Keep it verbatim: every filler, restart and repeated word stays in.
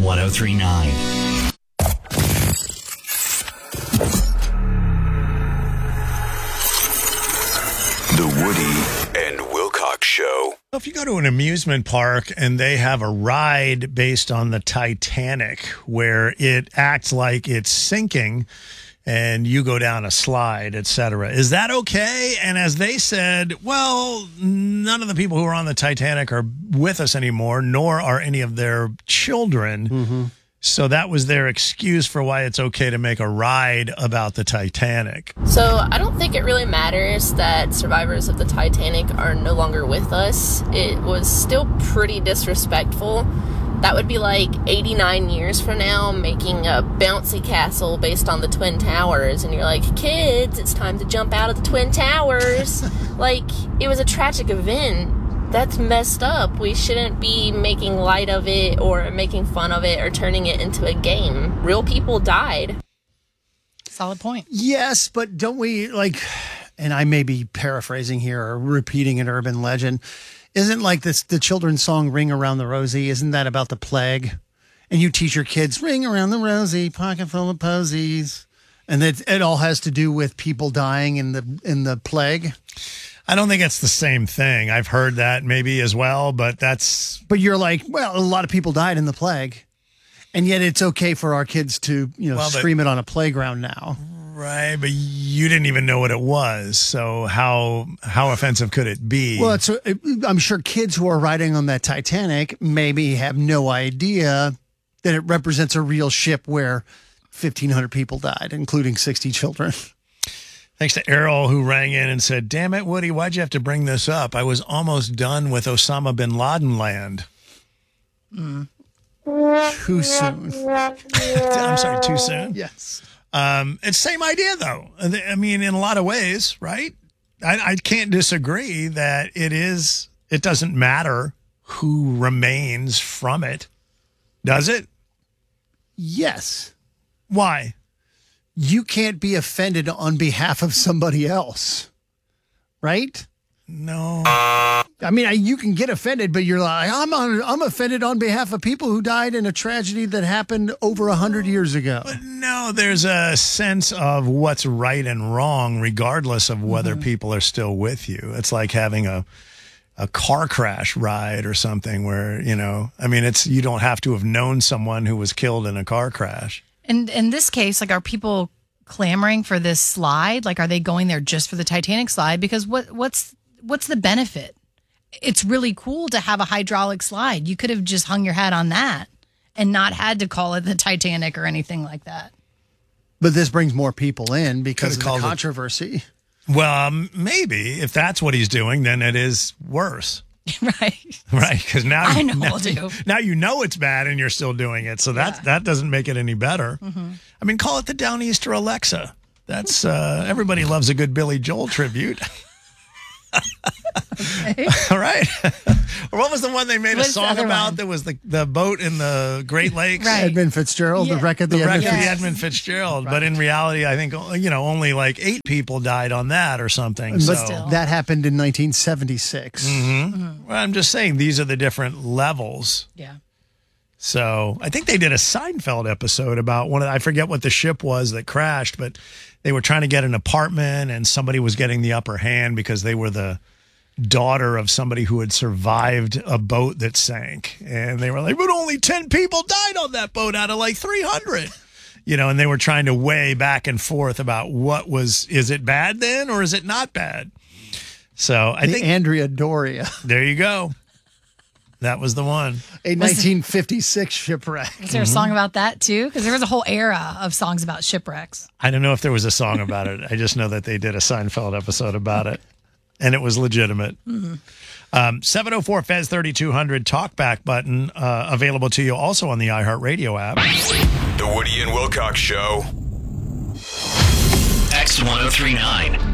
one oh three point nine. The Woody and Wilcox Show. If you go to an amusement park and they have a ride based on the Titanic where it acts like it's sinking and you go down a slide, et cetera, is that okay? And as they said, well, none of the people who are on the Titanic are with us anymore, nor are any of their children. Mm-hmm. So that was their excuse for why it's okay to make a ride about the Titanic. So I don't think it really matters that survivors of the Titanic are no longer with us. It was still pretty disrespectful. That would be like eighty-nine years from now making a bouncy castle based on the Twin Towers. And you're like, kids, it's time to jump out of the Twin Towers. Like, it was a tragic event. That's messed up. We shouldn't be making light of it or making fun of it or turning it into a game. Real people died. Solid point. Yes, but don't we, like, and I may be paraphrasing here or repeating an urban legend, isn't like this the children's song Ring Around the Rosie, isn't that about the plague? And you teach your kids, ring around the rosy, pocket full of posies. And it, it all has to do with people dying in the in the plague. I don't think it's the same thing. I've heard that maybe as well, but that's... But you're like, well, a lot of people died in the plague. And yet it's okay for our kids to, you know, well, scream but, it on a playground now. Right, but you didn't even know what it was. So how how offensive could it be? Well, it's, I'm sure kids who are riding on that Titanic maybe have no idea that it represents a real ship where fifteen hundred people died, including sixty children. Thanks to Errol, who rang in and said, damn it, Woody, why'd you have to bring this up? I was almost done with Osama bin Laden land. Mm. Too soon. I'm sorry, too soon? Yes. Um, it's same idea, though. I mean, in a lot of ways, right? I, I can't disagree that it is, it doesn't matter who remains from it. Does it? Yes. Why? You can't be offended on behalf of somebody else, right? No. I mean, I, you can get offended, but you're like, I'm on, I'm offended on behalf of people who died in a tragedy that happened over a hundred years ago. But no, there's a sense of what's right and wrong, regardless of whether mm-hmm. people are still with you. It's like having a a car crash ride or something where, you know, I mean, it's you don't have to have known someone who was killed in a car crash. And in this case, like, are people clamoring for this slide? Like, are they going there just for the Titanic slide? Because what what's what's the benefit? It's really cool to have a hydraulic slide. You could have just hung your hat on that and not had to call it the Titanic or anything like that. But this brings more people in because of the called controversy. It, well, um, maybe if that's what he's doing, then it is worse. Right. Right. Because now, I know, now, do. now you know it's bad and you're still doing it. So that, yeah. that doesn't make it any better. Mm-hmm. I mean, call it the Downeaster Alexa. That's uh, everybody loves a good Billy Joel tribute. Okay. All right. Or what was the one they made What's a song about one? That was the, the boat in the Great Lakes? Right. Edmund Fitzgerald, yeah. the wreck of the, the, wreck Edmund, of the Edmund Fitzgerald. Right. But in reality, I think, you know, only like eight people died on that or something. But so. Still. That happened in nineteen seventy-six. Mm-hmm. Mm-hmm. Well, I'm just saying these are the different levels. Yeah. So I think they did a Seinfeld episode about one of the, I forget what the ship was that crashed, but they were trying to get an apartment and somebody was getting the upper hand because they were the daughter of somebody who had survived a boat that sank. And they were like, but only ten people died on that boat out of like three hundred. You know, and they were trying to weigh back and forth about what was, is it bad then or is it not bad? So I the think Andrea Doria. There you go. That was the one. A nineteen fifty-six shipwreck. Is there a song about that too? Because there was a whole era of songs about shipwrecks. I don't know if there was a song about it. I just know that they did a Seinfeld episode about it. And it was legitimate. Mm-hmm. Um, seven oh four F E Z thirty-two hundred talkback button uh, available to you also on the iHeartRadio app. The Woody and Wilcox Show. X one oh three nine.